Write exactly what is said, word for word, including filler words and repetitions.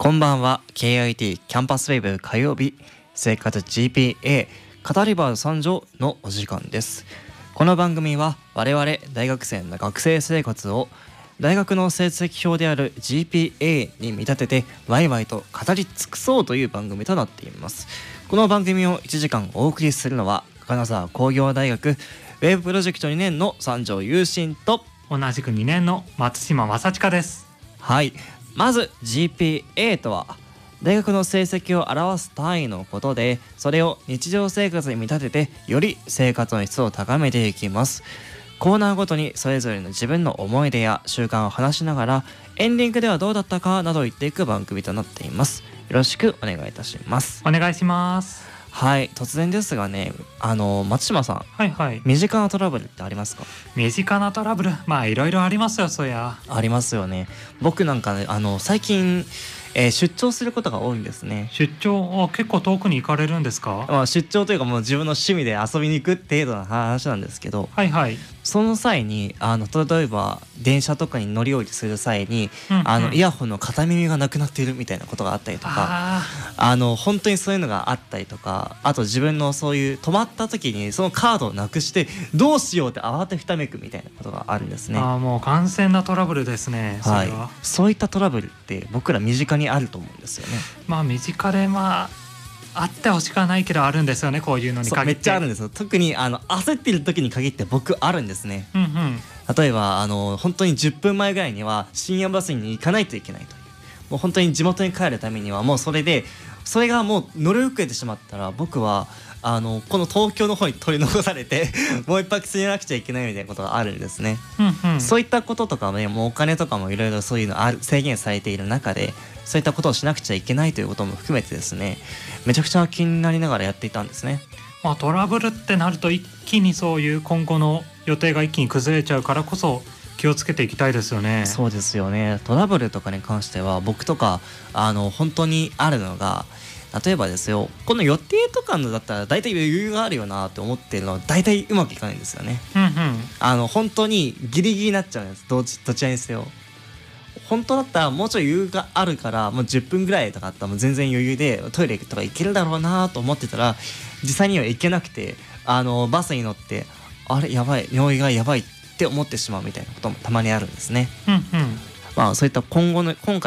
こんばんは。 ケーアイティー キャンパスウェーブ火曜日生活 ジーピーエー 語り場参上のお時間です。この番組は我々大学生の学生生活を大学の成績表である ジーピーエー に見立ててワイワイと語り尽くそうという番組となっています。この番組をいちじかんお送りするのは金沢工業大学ウェブプロジェクトにねんの三条優心と同じくにねんの松島正親です。 はい、まず ジーピーエー とは大学の成績を表す単位のことで、それを日常生活に見立ててより生活の質を高めていきます。コーナーごとにそれぞれの自分の思い出や習慣を話しながらエンディングではどうだったかなどを言っていく番組となっています。よろしくお願いいたします。 お願いします。 はい、突然ですがね、あの松島さん、 はいはい。 身近なトラブルってありますか？ 身近なトラブル、まあいろいろありますよ。そりゃありますよね。僕なんかね、あの最近、えー出張することが多いんですね。 出張、あ、結構遠くに行かれるんですか？ まあ、出張というかもう自分の趣味で遊びに行く程度の話なんですけど、 はいはい。 その際にあの例えば電車とかに乗り降りする際に、 うんうん、 あのイヤホンの片耳がなくなっているみたいなことがあったりとか、 ああの本当にそういうのがあったりとか、あと自分のそういう止まった時にそのカードをなくしてどうしようって慌てふためくみたいなことがあるんですね。 あ、もう完全なトラブルですね。それは、 はい、そういったトラブルって僕ら身近にあると思うんですよね。 まあ身近でまああってほしくはないけどあるんですよね、こういうのにそう限って。 めっちゃあるんですよ。特にあの焦っている時に限って僕あるんですね。 うんうん。 例えばあの本当にじゅっぷんまえぐらいには深夜バスに行かないといけないという、もう本当に地元に帰るためにはもうそれでそれがもう乗り遅れてしまったら、僕はあのこの東京の方に取り残されてもう一泊しなくちゃいけないみたいなことがあるんですね。 うんうん。 そういったこととかね、もうお金とかもいろいろそういうのある制限されている中で、そういったことをしなくちゃいけないということも含めてですね、めちゃくちゃ気になりながらやっていたんですね。 まあ、トラブルってなると一気にそういう今後の予定が一気に崩れちゃうからこそ気をつけていきたいですよね。 そうですよね。トラブルとかに関しては僕とかあの本当にあるのが、例えばですよ、この予定とかのだったら大体余裕があるよなって思ってるのは大体うまくいかないんですよね。 うんうん。 あの本当にギリギリになっちゃうんです。どっちどちらにせよ。本当だったらもうちょい余裕があるからもうじゅっぷんぐらいとかあったらもう全然余裕でトイレとか行けるだろうなと思ってたら、実際には行けなくて、あのバスに乗ってあれやばい、尿意がやばいって思ってしまうみたいなこともたまにあるんですね。 うんうん。 まあそういった今後の今回